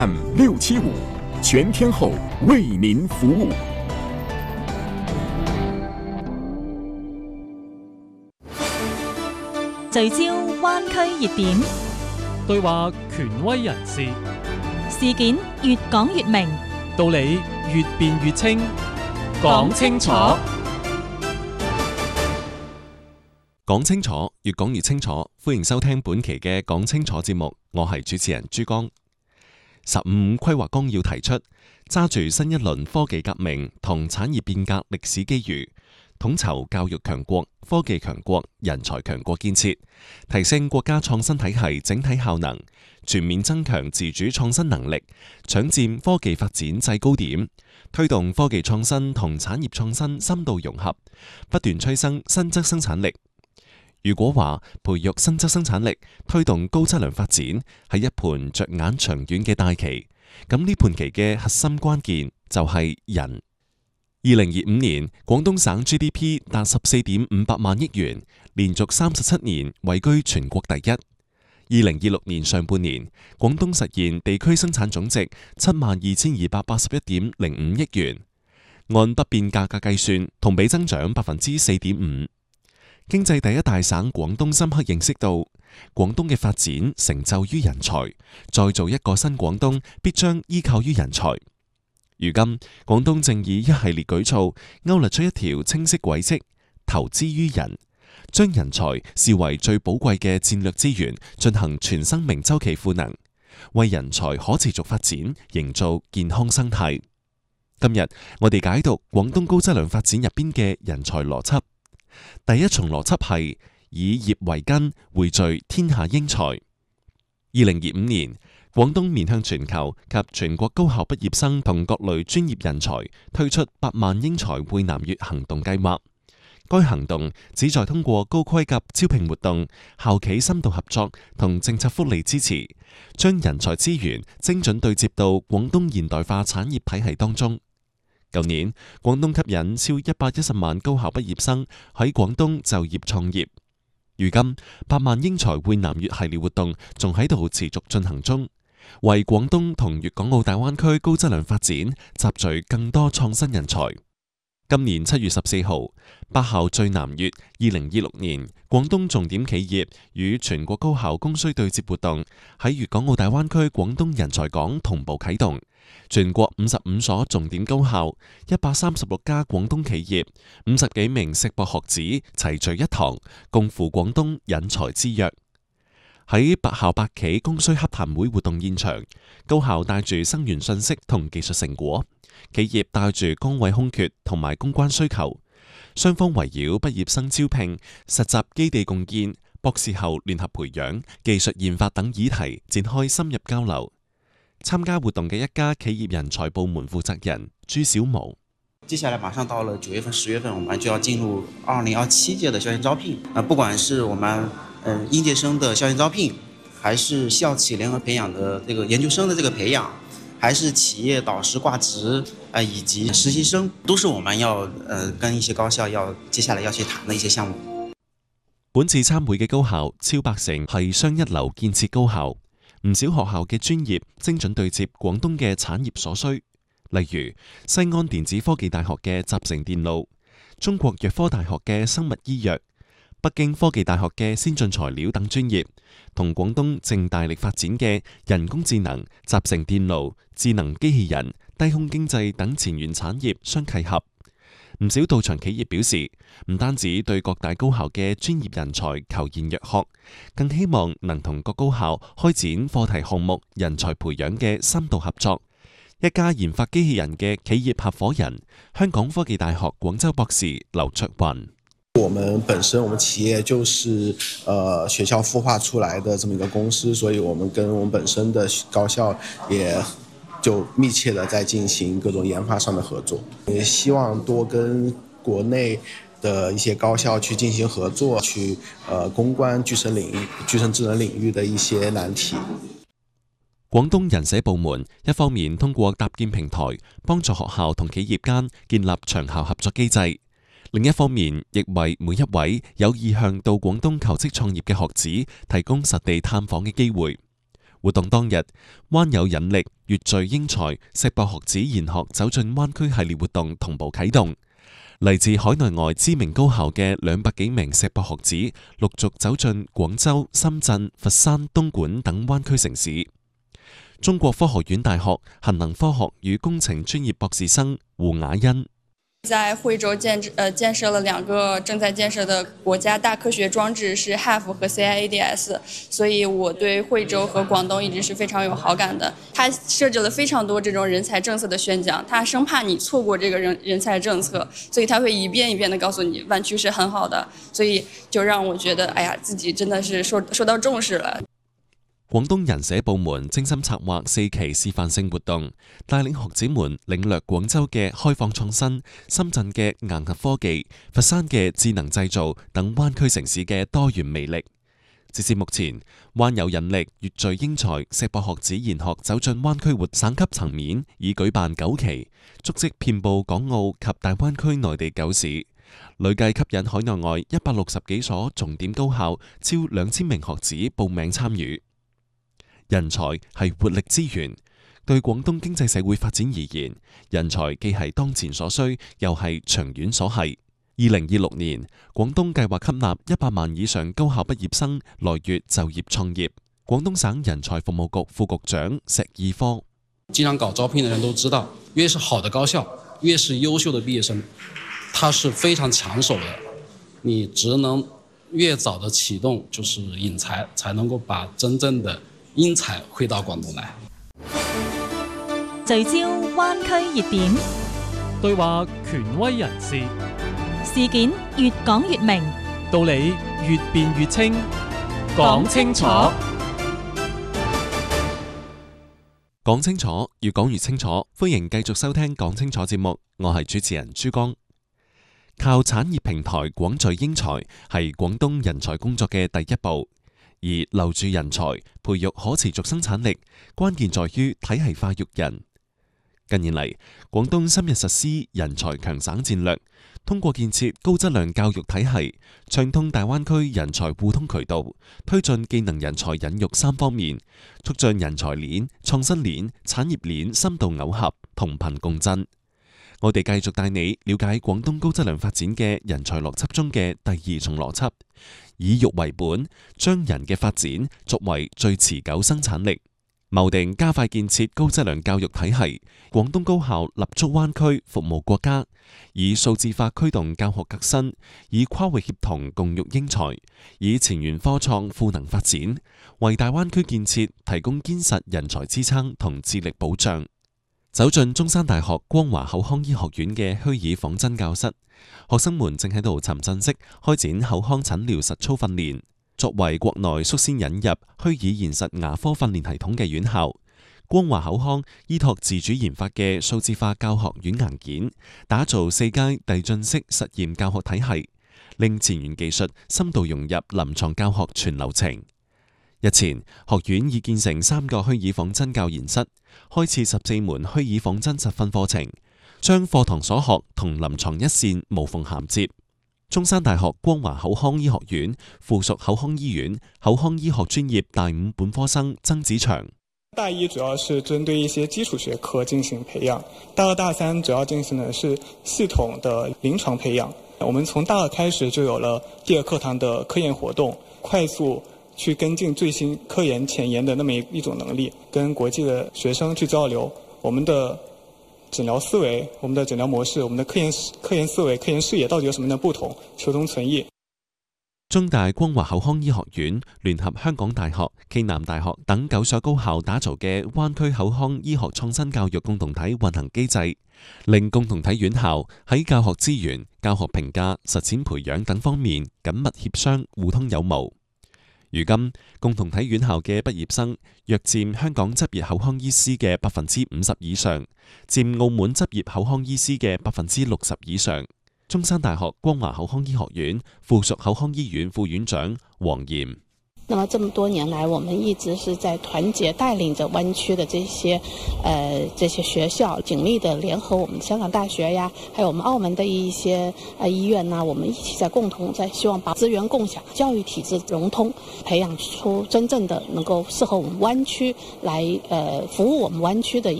675全天候为您服务。 聚焦灣區熱點， 對話權威人士， 事件越講越明， 道理越辯越清，講清楚。 講清楚，越講越清楚。歡迎收聽本期嘅講清楚節目，我係主持人朱江。15規劃綱要提出，揸住新一輪科技革命同產業變革歷史機遇，統籌教育強國、科技強國、人才強國建設，提升國家創新體系整體效能，全面增強自主創新能力，搶佔科技發展制高點，推動科技創新同產業創新深度融合，不斷催生新質生產力。如果話培育新質生產力、推動高質量發展係一盤着眼長遠嘅大棋，咁呢盤棋嘅核心關鍵就係人。2025年，廣東省 GDP 達14.58萬億元，連續37年位居全國第一。2026年上半年，廣東實現地區生產總值72,281.05億元，按不變價格計算，同比增長4.5%。經濟第一大省廣東深刻認識到，廣東嘅發展成就於人才，再造一個新廣東必將依靠於人才。如今，廣東正以一系列舉措勾勒出一條清晰軌跡，投資於人，將人才視為最寶貴嘅戰略資源，進行全生命週期賦能，為人才可持續發展營造健康生態。今日我哋解讀廣東高質量發展入邊嘅人才邏輯。第一重邏輯係以業為根，匯聚天下英才。2025年，廣東面向全球及全國高校畢業生同各類專業人才推出8萬英才匯南粵行動計劃。該行動旨在通過高規格招聘活動、校企深度合作同政策福利支持，將人才資源精準對接到廣東現代化產業體系當中。舊年，廣東吸引超110萬高校畢業生喺廣東就業創業。如今，8萬英才匯南粵系列活動仲喺度持續進行中，為廣東同粵港澳大灣區高質量發展集聚更多創新人才。今年7月14號，8校聚南粵2026年廣東重點企業與全國高校供需對接活動喺粵港澳大灣區廣東人才港同步啟動。全國55所重點高校、136家廣東企業、50幾名碩博學子齊聚一堂，共赴廣東引才之約。喺8校8企供需洽談會活動現場，高校帶住生源信息同技術成果，企業帶住崗位空缺同埋公關需求，雙方圍繞畢業生招聘、實習基地共建、博士後聯合培養、技術研發等議題展開深入交流。參加活動嘅一家企業人才部門負責人朱小毛， 接下來馬上到了9月份、10月份，我們就要進入2027屆的校園招聘。不管是我們應屆生的校園招聘，還是校企聯合培養的這個研究生的這個培養，還是企業導師掛職以及實習生，都是我們要跟一些高校接下來要去談的一些項目。 本次參會嘅高校超80%係雙一流建設高校。唔少學校嘅專業精準對接廣東嘅產業所需，例如西安電子科技大學嘅集成電路、中國藥科大學嘅生物醫藥、北京科技大學嘅先進材料等專業，同廣東正大力發展嘅人工智能、集成電路、智能機器人、低空經濟等前沿產業相契合。唔少到場企業表示，唔單止對各大高校嘅專業人才求賢若學，更希望能同各高校開展課題項目人才培養嘅深度合作。一家研發機器人嘅企業合夥人，香港科技大學廣州博士劉卓雲。 我們企業就是學校孵化出來的這麼一個公司，所以我們跟我們本身的高校也就密切的在進行各種研發上的合作，也希望多跟國內的一些高校去進行合作，去攻關具身智能領域的一些難題。 廣東人社部門一方面通過搭建平台，幫助學校同企業間建立長效合作機制，另一方面亦為每一位有意向到廣東求職創業嘅學子提供實地探訪嘅機會。 活動當日，灣有引力、粵聚英才、碩博學子研學走進灣區系列活動同步啟動，嚟自海內外知名高校嘅200幾名碩博學子陸續走進廣州、深圳、佛山、東莞等灣區城市。中國科學院大學核能科學與工程專業博士生胡雅欣。 在惠州建設了2個正在建設的國家大科學裝置，是 HAF 和 CIADS， 所以我對惠州和廣東一直是非常有好感的。它設置了非常多這種人才政策的宣講，它生怕你錯過這個人才政策，所以它會一遍一遍的告訴你灣區是很好的，所以就讓我覺得，哎呀，自己真的是受到重視了。 廣東人社部門精心策劃4期示範性活動，帶領學子們領略廣州嘅開放創新、深圳嘅硬核科技、佛山嘅智能製造等灣區城市嘅多元魅力。截至目前，灣有引力、粵聚英才、碩博學子研學走進灣區活省級層面已舉辦9期，足跡遍佈港澳及大灣區內地9市，累計吸引海內外160幾所重點高校超2000名學子報名參與。人才係活力資源，對廣東經濟社會發展而言，人才既係當前所需，又係長遠所係。2026年，廣東計劃吸納100萬以上高校畢業生來粵就業創業。廣東省人才服務局副局長石義科： 經常搞招聘的人都知道，越是好的高校，越是優秀的畢業生，他是非常搶手的。你只能越早的啟動，就是引才，才能夠把真正的英才回到廣東來。 聚焦灣區熱點， 對話權威人士， 事件越講越明， 道理越辯越清，講清楚。 講清楚，越講越清楚。歡迎繼續收聽講清楚節目，我係主持人朱江。靠產業平台廣聚英才係廣東人才工作嘅第一步。而留住人才、培育可持續生產力，關鍵在於體系化育人。近年嚟，廣東深入實施人才強省戰略，通過建設高質量教育體系，暢通大灣區人才互通渠道，推進技能人才引育3方面，促進人才鏈、創新鏈、產業鏈深度耦合，同頻共振。我哋繼續帶你了解廣東高質量發展嘅人才邏輯中嘅第2重邏輯，以育為本，將人嘅發展作為最持久生產力，謀定加快建設高質量教育體系。廣東高校立足灣區，服務國家，以數字化驅動教學革新，以跨域協同共育英才，以前沿科創賦能發展，為大灣區建設提供堅實人才支撐同智力保障。走進中山大學光華口腔醫學院嘅虛擬仿真教室，學生們正喺度沉浸式開展口腔診療實操訓練。作為國內率先引入虛擬現實牙科訓練系統嘅院校，光華口腔依託自主研發嘅數字化教學軟硬件，打造4階遞進式實驗教學體系，令前沿技術深度融入臨床教學全流程。日前，學院已建成3個虛擬仿真教研室，開設14門虛擬仿真實訓課程，將課堂所學同臨床一線無縫銜接。中山大學光華口腔醫學院附屬口腔醫院口腔醫學專業大5本科生曾子祥： 大1主要是針對一些基礎學科進行培養，大2、大3主要進行的是系統的臨床培養。我們從大2開始就有了第2課堂的科研活動，快速去跟進最新科研前沿的那麼一種能力，跟國際的學生去交流我們的診療思維、我們的診療模式、我們的科研思維、科研視野到底有什麼樣的不同，求同存異。 中大光華口腔醫學院聯合香港大學、暨南大學等9所高校打造嘅灣區口腔醫學創新教育共同體運行機制，令共同體院校喺教學資源、教學評價、實踐培養等方面緊密協商、互通有無。如今，共同體院校嘅畢業生約佔香港執業口腔醫師嘅50%以上，佔澳門執業口腔醫師嘅60%以上。中山大學光華口腔醫學院附屬口腔醫院副院長黃炎： 那么这么多年来，我们一直是在团结带领着湾区的这些学校，紧密的联合我们香港大学呀，还有我们澳门的一些医院呐，我们一起共同在希望把资源共享、教育体制融通，培养出真正的能够适合我们湾区来服务我们湾区的